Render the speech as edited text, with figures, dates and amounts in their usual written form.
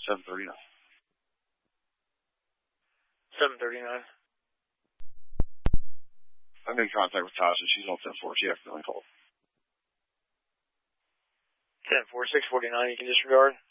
739. 739. I'm in contact with Tasha. She's on 10-4. She accidentally called. 10-4, 649, you can disregard.